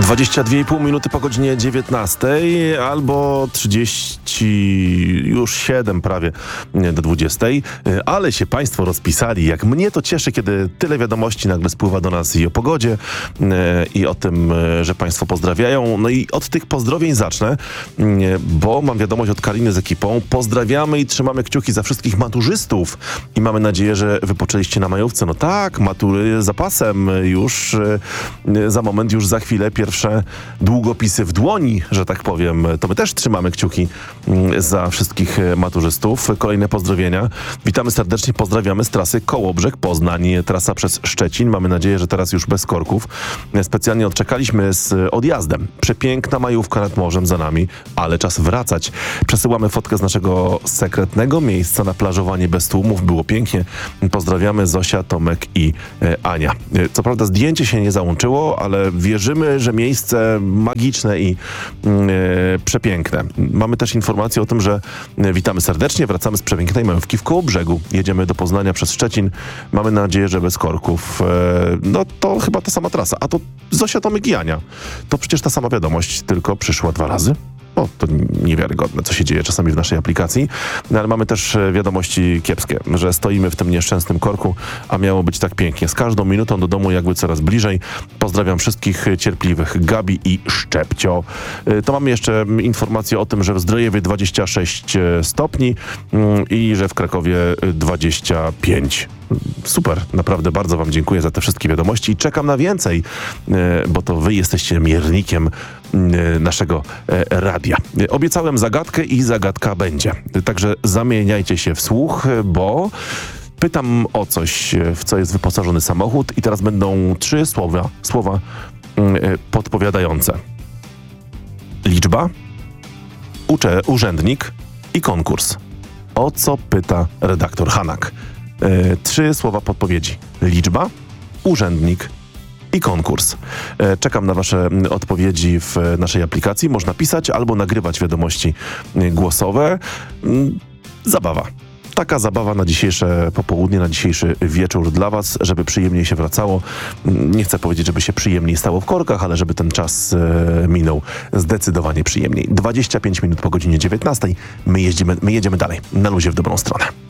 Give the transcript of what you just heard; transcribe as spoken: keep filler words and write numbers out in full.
dwadzieścia dwie i pół minuty po godzinie dziewiętnastej albo trzydzieści już siedem prawie do dwudziestej. Ale się Państwo rozpisali. Jak mnie to cieszy, kiedy tyle wiadomości nagle spływa do nas i o pogodzie, i o tym, że Państwo pozdrawiają. No i od tych pozdrowień zacznę, bo mam wiadomość od Kariny z ekipą. Pozdrawiamy i trzymamy kciuki za wszystkich maturzystów i mamy nadzieję, że wypoczęliście na majówce. No tak, matury za pasem już za moment, już za chwilę pierwsze długopisy w dłoni, że tak powiem. To my też trzymamy kciuki za wszystkich maturzystów. Kolejne pozdrowienia. Witamy serdecznie, pozdrawiamy z trasy Kołobrzeg-Poznań. Trasa przez Szczecin. Mamy nadzieję, że teraz już bez korków. Specjalnie odczekaliśmy z odjazdem. Przepiękna majówka nad morzem za nami, ale czas wracać. Przesyłamy fotkę z naszego sekretnego miejsca na plażowanie bez tłumów. Było pięknie. Pozdrawiamy Zosia, Tomek i e, Ania. Co prawda zdjęcie się nie załączyło, ale wierzymy, że miejsce magiczne i e, przepiękne. Mamy też informację o tym, że e, witamy serdecznie, wracamy z przepięknej majówki w Kołobrzegu. Jedziemy do Poznania przez Szczecin. Mamy nadzieję, że bez korków. E, no to chyba ta sama trasa. A to Zosia, Tomek i Ania. To przecież ta sama wiadomość, tylko przyszła dwa razy. O, to niewiarygodne, co się dzieje czasami w naszej aplikacji. No, ale mamy też wiadomości kiepskie, że stoimy w tym nieszczęsnym korku, a miało być tak pięknie. Z każdą minutą do domu jakby coraz bliżej. Pozdrawiam wszystkich cierpliwych. Gabi i Szczepcio. To mamy jeszcze informację o tym, że w Zdrojewie dwadzieścia sześć stopni i że w Krakowie dwadzieścia pięć. Super, naprawdę bardzo Wam dziękuję za te wszystkie wiadomości i czekam na więcej, bo to Wy jesteście miernikiem naszego radia. Obiecałem zagadkę i zagadka będzie. Także zamieniajcie się w słuch, bo pytam o coś, w co jest wyposażony samochód i teraz będą trzy słowa, słowa podpowiadające. Liczba, ucze, urzędnik i konkurs. O co pyta redaktor Hanak? E, trzy słowa podpowiedzi. Liczba, urzędnik i konkurs. E, czekam na Wasze odpowiedzi w naszej aplikacji. Można pisać albo nagrywać wiadomości głosowe. Zabawa. Taka zabawa na dzisiejsze popołudnie, na dzisiejszy wieczór dla Was, żeby przyjemniej się wracało. Nie chcę powiedzieć, żeby się przyjemniej stało w korkach, ale żeby ten czas e, minął zdecydowanie przyjemniej. dwadzieścia pięć minut po godzinie dziewiętnastej. My, jeździmy, my jedziemy dalej, na luzie w dobrą stronę.